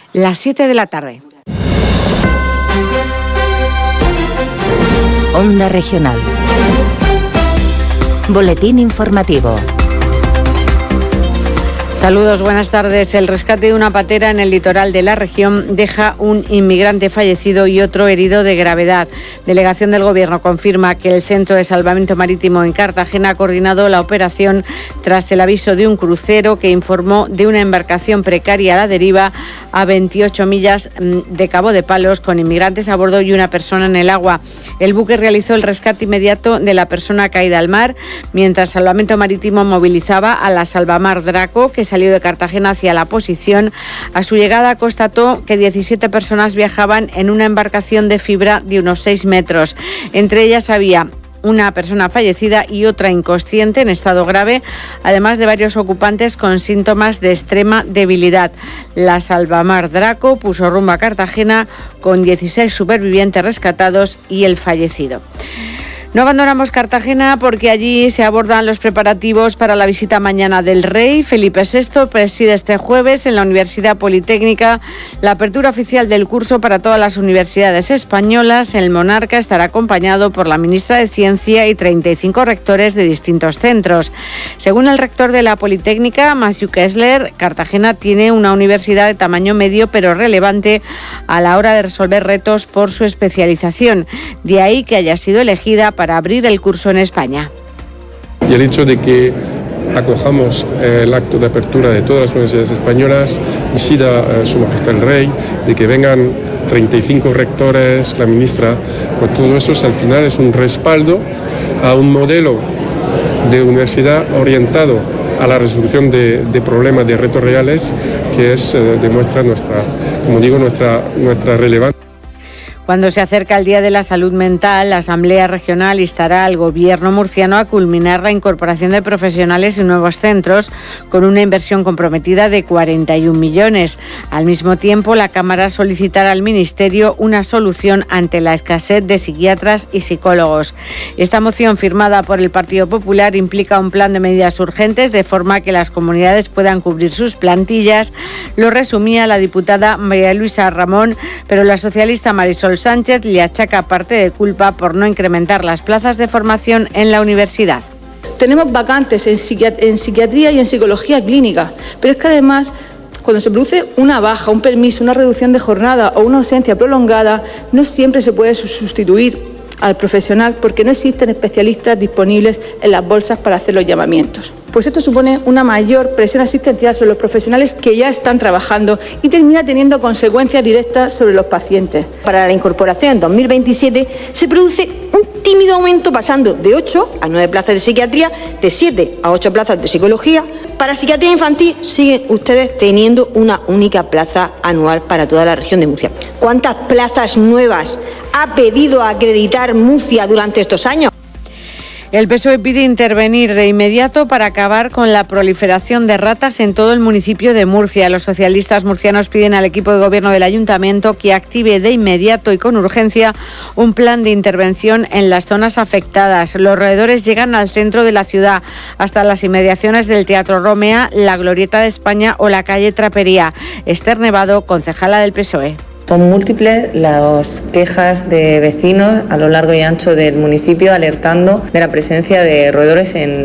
las 7 de la tarde. Onda Regional. Boletín informativo. Saludos, buenas tardes. El rescate de una patera en el litoral de la región deja un inmigrante fallecido y otro herido de gravedad. Delegación del Gobierno confirma que el Centro de Salvamento Marítimo en Cartagena ha coordinado la operación tras el aviso de un crucero que informó de una embarcación precaria a la deriva a 28 millas de Cabo de Palos con inmigrantes a bordo y una persona en el agua. El buque realizó el rescate inmediato de la persona caída al mar, mientras Salvamento Marítimo movilizaba a la Salvamar Draco, que salió de Cartagena hacia la posición. A su llegada constató que 17 personas viajaban en una embarcación de fibra de unos 6 metros. Entre ellas había una persona fallecida y otra inconsciente en estado grave, además de varios ocupantes con síntomas de extrema debilidad. La Salvamar Draco puso rumbo a Cartagena con 16 supervivientes rescatados y el fallecido. No abandonamos Cartagena porque allí se abordan los preparativos para la visita mañana del Rey. Felipe VI preside este jueves en la Universidad Politécnica la apertura oficial del curso para todas las universidades españolas. El monarca estará acompañado por la ministra de Ciencia y 35 rectores de distintos centros. Según el rector de la Politécnica, Matthew Kessler, Cartagena tiene una universidad de tamaño medio pero relevante a la hora de resolver retos por su especialización. De ahí que haya sido elegida para abrir el curso en España. Y el hecho de que acojamos el acto de apertura de todas las universidades españolas, presida Su Majestad el Rey, de que vengan 35 rectores, la ministra, pues todo eso al final es un respaldo a un modelo de universidad orientado a la resolución de problemas, de retos reales, que demuestra nuestra relevancia. Cuando se acerca el Día de la Salud Mental, la Asamblea Regional instará al Gobierno murciano a culminar la incorporación de profesionales en nuevos centros con una inversión comprometida de 41 millones. Al mismo tiempo, la Cámara solicitará al Ministerio una solución ante la escasez de psiquiatras y psicólogos. Esta moción, firmada por el Partido Popular, implica un plan de medidas urgentes de forma que las comunidades puedan cubrir sus plantillas. Lo resumía la diputada María Luisa Ramón, pero la socialista Marisol Sánchez le achaca parte de culpa por no incrementar las plazas de formación en la universidad. Tenemos vacantes en psiquiatría y en psicología clínica, pero es que además, cuando se produce una baja, un permiso, una reducción de jornada o una ausencia prolongada, no siempre se puede sustituir al profesional porque no existen especialistas disponibles en las bolsas para hacer los llamamientos. Pues esto supone una mayor presión asistencial sobre los profesionales que ya están trabajando y termina teniendo consecuencias directas sobre los pacientes. Para la incorporación en 2027 se produce un tímido aumento pasando de 8 a 9 plazas de psiquiatría, de 7 a 8 plazas de psicología. Para psiquiatría infantil siguen ustedes teniendo una única plaza anual para toda la región de Murcia. ¿Cuántas plazas nuevas ha pedido acreditar Murcia durante estos años? El PSOE pide intervenir de inmediato para acabar con la proliferación de ratas en todo el municipio de Murcia. Los socialistas murcianos piden al equipo de gobierno del ayuntamiento que active de inmediato y con urgencia un plan de intervención en las zonas afectadas. Los roedores llegan al centro de la ciudad, hasta las inmediaciones del Teatro Romea, la Glorieta de España o la calle Trapería. Esther Nevado, concejala del PSOE. Son múltiples las quejas de vecinos a lo largo y ancho del municipio alertando de la presencia de roedores en